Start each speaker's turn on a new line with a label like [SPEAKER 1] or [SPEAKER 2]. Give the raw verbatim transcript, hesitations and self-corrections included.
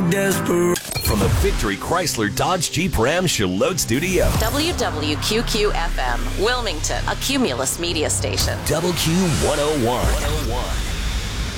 [SPEAKER 1] desperate.
[SPEAKER 2] From the Victory Chrysler Dodge Jeep Ram Charlotte Studio.
[SPEAKER 3] W W Q Q F M, Wilmington, a Cumulus media station.
[SPEAKER 2] W Q one oh one.